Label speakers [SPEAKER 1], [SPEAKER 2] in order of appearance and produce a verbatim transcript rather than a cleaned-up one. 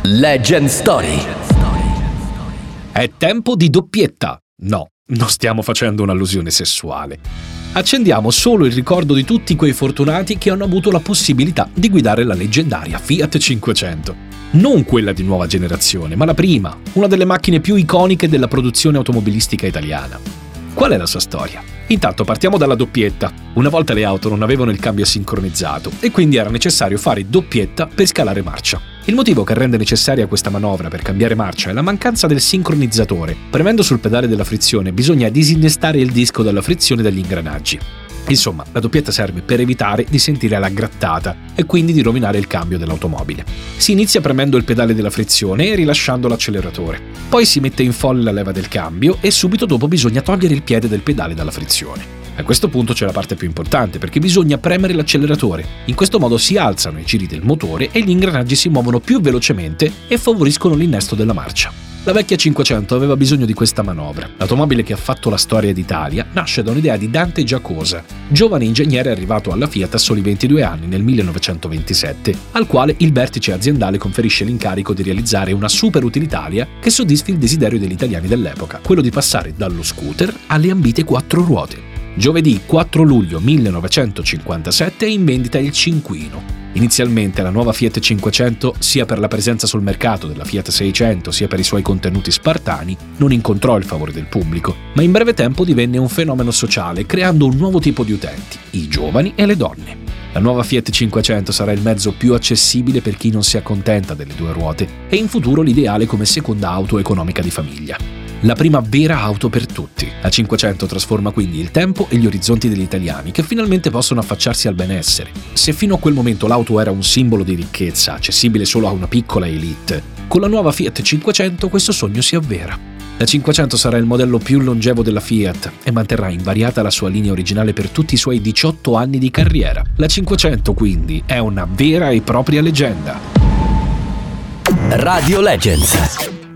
[SPEAKER 1] Legend Story.
[SPEAKER 2] È tempo di doppietta. No, non stiamo facendo un'allusione sessuale. Accendiamo solo il ricordo di tutti quei fortunati che hanno avuto la possibilità di guidare la leggendaria Fiat cinquecento. Non quella di nuova generazione, ma la prima, una delle macchine più iconiche della produzione automobilistica italiana. Qual è la sua storia? Intanto partiamo dalla doppietta. Una volta le auto non avevano il cambio sincronizzato e quindi era necessario fare doppietta per scalare marcia. Il motivo che rende necessaria questa manovra per cambiare marcia è la mancanza del sincronizzatore. Premendo sul pedale della frizione bisogna disinnestare il disco dalla frizione dagli ingranaggi. Insomma, la doppietta serve per evitare di sentire la grattata e quindi di rovinare il cambio dell'automobile. Si inizia premendo il pedale della frizione e rilasciando l'acceleratore. Poi si mette in folle la leva del cambio e subito dopo bisogna togliere il piede del pedale dalla frizione. A questo punto c'è la parte più importante perché bisogna premere l'acceleratore. In questo modo si alzano i giri del motore e gli ingranaggi si muovono più velocemente e favoriscono l'innesto della marcia. La vecchia cinquecento aveva bisogno di questa manovra. L'automobile che ha fatto la storia d'Italia nasce da un'idea di Dante Giacosa, giovane ingegnere arrivato alla Fiat a soli ventidue anni nel millenovecentoventisette, al quale il vertice aziendale conferisce l'incarico di realizzare una super utilitaria che soddisfi il desiderio degli italiani dell'epoca, quello di passare dallo scooter alle ambite quattro ruote. Giovedì quattro luglio millenovecentocinquantasette è in vendita il Cinquino. Inizialmente la nuova Fiat cinquecento, sia per la presenza sul mercato della Fiat seicento sia per i suoi contenuti spartani, non incontrò il favore del pubblico, ma in breve tempo divenne un fenomeno sociale creando un nuovo tipo di utenti, i giovani e le donne. La nuova Fiat cinquecento sarà il mezzo più accessibile per chi non si accontenta delle due ruote e in futuro l'ideale come seconda auto economica di famiglia. La prima vera auto per tutti. La cinquecento trasforma quindi il tempo e gli orizzonti degli italiani che finalmente possono affacciarsi al benessere. Se fino a quel momento l'auto era un simbolo di ricchezza, accessibile solo a una piccola elite, con la nuova Fiat cinquecento questo sogno si avvera. La cinquecento sarà il modello più longevo della Fiat e manterrà invariata la sua linea originale per tutti i suoi diciotto anni di carriera. La cinquecento quindi è una vera e propria leggenda.
[SPEAKER 1] Radio Legends.